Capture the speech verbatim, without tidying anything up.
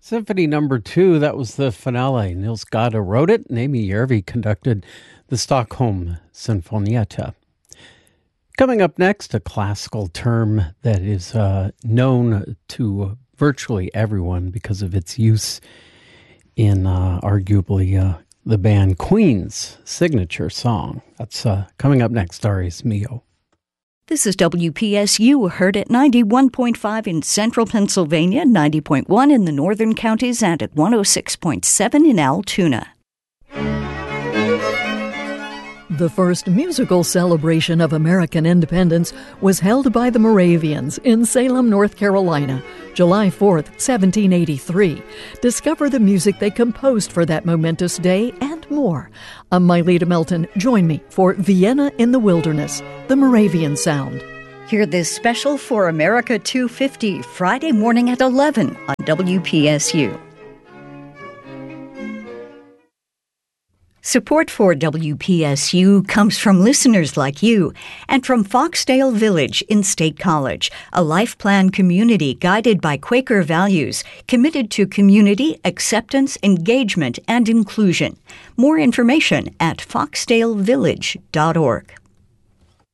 Symphony number two, that was the finale. Nils Gade wrote it, and Amy Järvi conducted the Stockholm Sinfonietta. Coming up next, a classical term that is uh, known to virtually everyone because of its use in uh, arguably uh, the band Queen's signature song. That's uh, coming up next, Darius Milhaud. This is W P S U, heard at ninety-one point five in central Pennsylvania, ninety point one in the northern counties, and at one oh six point seven in Altoona. The first musical celebration of American independence was held by the Moravians in Salem, North Carolina, July fourth, seventeen eighty-three. Discover the music they composed for that momentous day and more. I'm Myleta Melton. Join me for Vienna in the Wilderness, the Moravian Sound. Hear this special for America two fifty, Friday morning at eleven on W P S U. Support for W P S U comes from listeners like you and from Foxdale Village in State College, a life plan community guided by Quaker values, committed to community, acceptance, engagement, and inclusion. More information at foxdale village dot org.